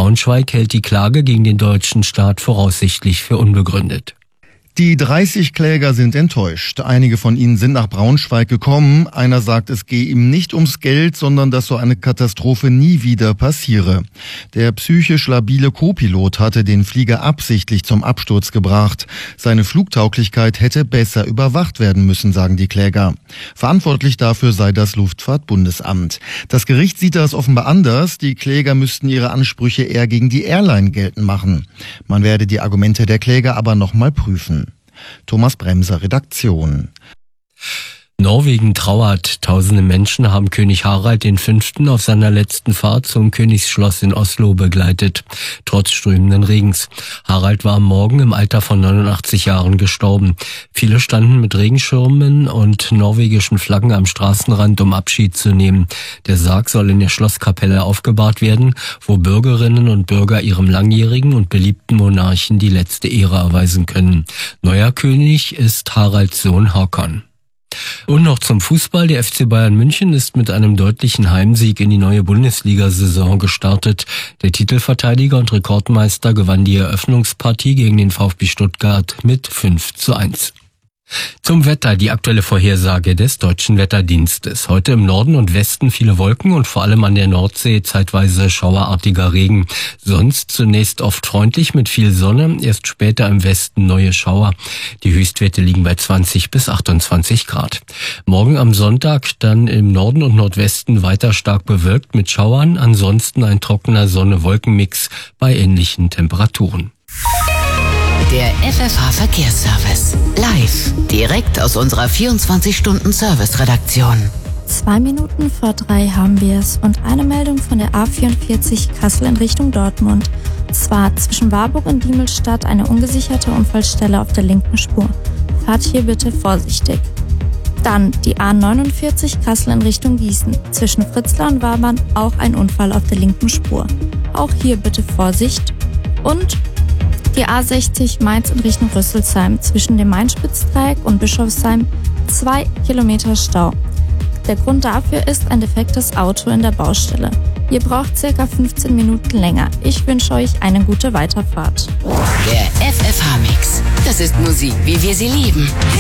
Braunschweig hält die Klage gegen den deutschen Staat voraussichtlich für unbegründet. Die 30 Kläger sind enttäuscht. Einige von ihnen sind nach Braunschweig gekommen. Einer sagt, es gehe ihm nicht ums Geld, sondern dass so eine Katastrophe nie wieder passiere. Der psychisch labile Co-Pilot hatte den Flieger absichtlich zum Absturz gebracht. Seine Flugtauglichkeit hätte besser überwacht werden müssen, sagen die Kläger. Verantwortlich dafür sei das Luftfahrtbundesamt. Das Gericht sieht das offenbar anders. Die Kläger müssten ihre Ansprüche eher gegen die Airline geltend machen. Man werde die Argumente der Kläger aber nochmal prüfen. Thomas Bremser, Redaktion. Norwegen trauert. Tausende Menschen haben König Harald V. auf seiner letzten Fahrt zum Königsschloss in Oslo begleitet, trotz strömenden Regens. Harald war am Morgen im Alter von 89 Jahren gestorben. Viele standen mit Regenschirmen und norwegischen Flaggen am Straßenrand, um Abschied zu nehmen. Der Sarg soll in der Schlosskapelle aufgebahrt werden, wo Bürgerinnen und Bürger ihrem langjährigen und beliebten Monarchen die letzte Ehre erweisen können. Neuer König ist Haralds Sohn Håkon. Und noch zum Fußball. Der FC Bayern München ist mit einem deutlichen Heimsieg in die neue Bundesliga-Saison gestartet. Der Titelverteidiger und Rekordmeister gewann die Eröffnungspartie gegen den VfB Stuttgart mit 5:1. Zum Wetter, die aktuelle Vorhersage des Deutschen Wetterdienstes. Heute im Norden und Westen viele Wolken und vor allem an der Nordsee zeitweise schauerartiger Regen. Sonst zunächst oft freundlich mit viel Sonne, erst später im Westen neue Schauer. Die Höchstwerte liegen bei 20 bis 28 Grad. Morgen am Sonntag dann im Norden und Nordwesten weiter stark bewölkt mit Schauern, ansonsten ein trockener Sonne-Wolken-Mix bei ähnlichen Temperaturen. Der FFH-Verkehrsservice. Live. Direkt aus unserer 24-Stunden-Service-Redaktion. 2 Minuten vor 3 haben wir es und eine Meldung von der A44 Kassel in Richtung Dortmund. Zwar zwischen Warburg und Diemelstadt eine ungesicherte Unfallstelle auf der linken Spur. Fahrt hier bitte vorsichtig. Dann die A49 Kassel in Richtung Gießen. Zwischen Fritzlar und Wabern auch ein Unfall auf der linken Spur. Auch hier bitte Vorsicht. Und die A60 Mainz in Richtung Rüsselsheim. Zwischen dem Main-Spitz-Dreieck und Bischofsheim 2 Kilometer Stau. Der Grund dafür ist ein defektes Auto in der Baustelle. Ihr braucht ca. 15 Minuten länger. Ich wünsche euch eine gute Weiterfahrt. Der FFH-Mix. Das ist Musik, wie wir sie lieben.